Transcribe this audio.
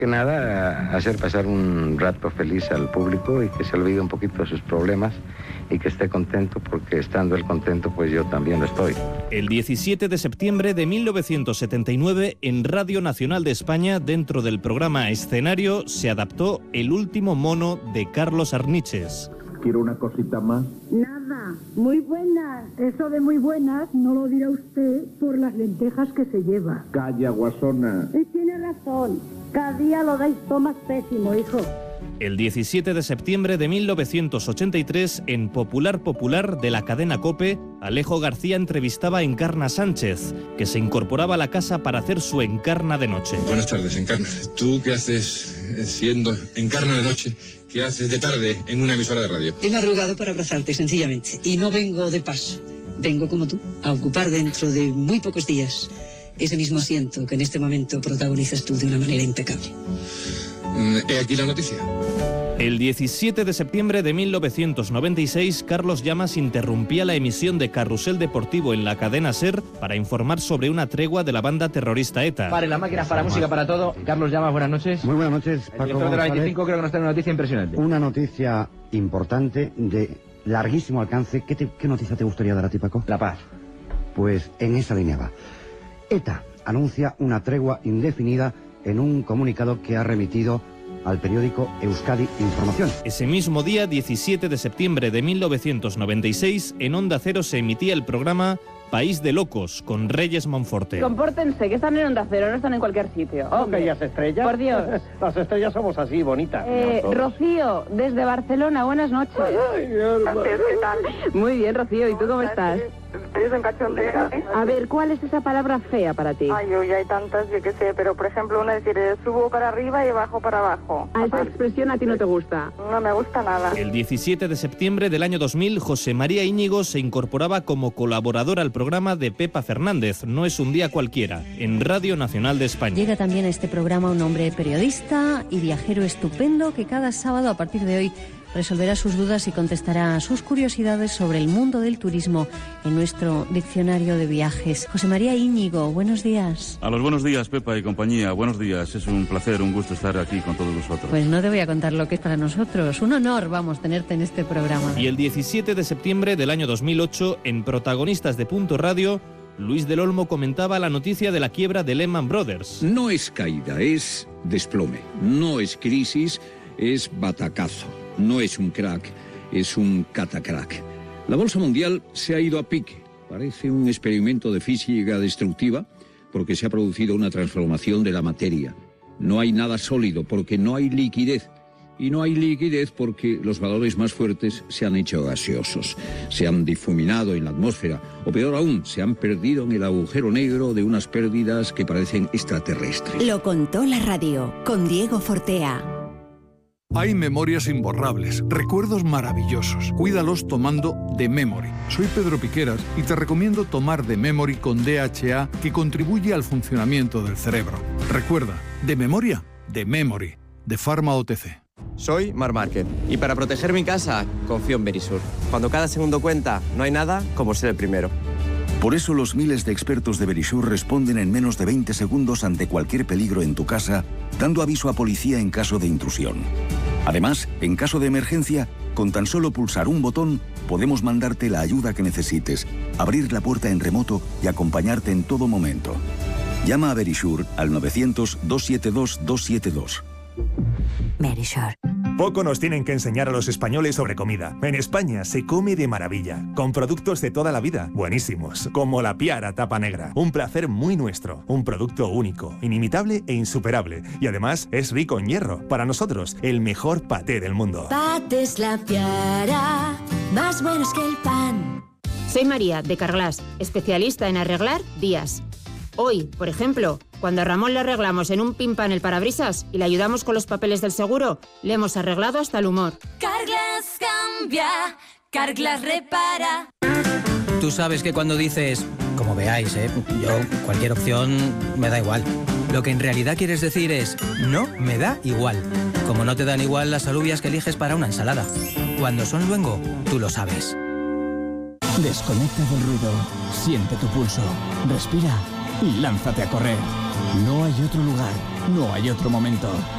Que nada, hacer pasar un rato feliz al público y que se olvide un poquito de sus problemas y que esté contento, porque estando él contento, pues yo también lo estoy. El 17 de septiembre de 1979, en Radio Nacional de España, dentro del programa Escenario, se adaptó El último mono de Carlos Arniches. ¿Quiero una cosita más? Nada, muy buenas. Eso de muy buenas no lo dirá usted por las lentejas que se lleva. Calla, guasona. Y tiene razón. Cada día lo dais todo más pésimo, hijo. El 17 de septiembre de 1983, en Popular Popular de la cadena COPE, Alejo García entrevistaba a Encarna Sánchez, que se incorporaba a la casa para hacer su Encarna de noche. Buenas tardes, Encarna. ¿Tú qué haces siendo Encarna de noche? ¿Qué haces de tarde en una emisora de radio? He madrugado para abrazarte, sencillamente. Y no vengo de paso. Vengo, como tú, a ocupar dentro de muy pocos días ese mismo asiento que en este momento protagonizas tú de una manera impecable. He aquí la noticia. El 17 de septiembre de 1996, Carlos Llamas interrumpía la emisión de Carrusel Deportivo en la cadena SER para informar sobre una tregua de la banda terrorista ETA. Pare la máquina, para música, para todo. Carlos Llamas, buenas noches. Muy buenas noches, Paco. El director de la 25 creo que nos trae una noticia impresionante. Una noticia importante de larguísimo alcance. ¿Qué noticia te gustaría dar a ti, Paco? La paz. Pues en esa línea va. ETA anuncia una tregua indefinida en un comunicado que ha remitido al periódico Euskadi Información. Ese mismo día, 17 de septiembre de 1996, en Onda Cero se emitía el programa País de Locos, con Reyes Monforte. Compórtense, que están en Onda Cero, no están en cualquier sitio. ¿Aquellas estrellas? Por Dios. Las estrellas somos así, bonitas. Rocío, desde Barcelona, buenas noches. Ay, ¿Qué tal? Muy bien, Rocío, ¿y tú cómo estás? Estoy en cachondeo. A ver, ¿cuál es esa palabra fea para ti? Ay, uy, hay tantas, yo qué sé, pero por ejemplo una decir subo para arriba y bajo para abajo. ¿A esa expresión a ti no te gusta? No me gusta nada. El 17 de septiembre del año 2000, José María Íñigo se incorporaba como colaborador al programa de Pepa Fernández, No es un día cualquiera, en Radio Nacional de España. Llega también a este programa un hombre periodista y viajero estupendo que cada sábado a partir de hoy resolverá sus dudas y contestará sus curiosidades sobre el mundo del turismo en nuestro diccionario de viajes. José María Íñigo, buenos días. A los buenos días, Pepa y compañía. Buenos días. Es un placer, un gusto estar aquí con todos vosotros. Pues no te voy a contar lo que es para nosotros. Un honor, vamos, tenerte en este programa. Y el 17 de septiembre del año 2008, en Protagonistas de Punto Radio, Luis del Olmo comentaba la noticia de la quiebra de Lehman Brothers. No es caída, es desplome. No es crisis, es batacazo. No es un crack, es un catacrack. La bolsa mundial se ha ido a pique. Parece un experimento de física destructiva porque se ha producido una transformación de la materia. No hay nada sólido porque no hay liquidez. Y no hay liquidez porque los valores más fuertes se han hecho gaseosos. Se han difuminado en la atmósfera. O peor aún, se han perdido en el agujero negro de unas pérdidas que parecen extraterrestres. Lo contó la radio con Diego Fortea. Hay memorias imborrables, recuerdos maravillosos. Cuídalos tomando The Memory. Soy Pedro Piqueras y te recomiendo tomar The Memory con DHA, que contribuye al funcionamiento del cerebro. Recuerda, de memoria, The Memory, de Pharma OTC. Soy Marc Márquez y para proteger mi casa confío en Verisur. Cuando cada segundo cuenta, no hay nada como ser el primero. Por eso los miles de expertos de Verisur responden en menos de 20 segundos ante cualquier peligro en tu casa, dando aviso a policía en caso de intrusión. Además, en caso de emergencia, con tan solo pulsar un botón, podemos mandarte la ayuda que necesites, abrir la puerta en remoto y acompañarte en todo momento. Llama a Verisur al 900-272-272. Verisur. Poco nos tienen que enseñar a los españoles sobre comida. En España se come de maravilla, con productos de toda la vida, buenísimos, como la Piara Tapa Negra. Un placer muy nuestro, un producto único, inimitable e insuperable. Y además es rico en hierro. Para nosotros, el mejor paté del mundo. Patés La Piara, más buenos que el pan. Soy María, de Carglass, especialista en arreglar días. Hoy, por ejemplo, cuando a Ramón le arreglamos en un pimpan el parabrisas y le ayudamos con los papeles del seguro, le hemos arreglado hasta el humor. Carglass cambia, Carglass repara. Tú sabes que cuando dices, como veáis, yo cualquier opción me da igual. Lo que en realidad quieres decir es, no me da igual. Como no te dan igual las alubias que eliges para una ensalada. Cuando son luengo, tú lo sabes. Desconecta del ruido, siente tu pulso, respira y lánzate a correr. No hay otro lugar, no hay otro momento.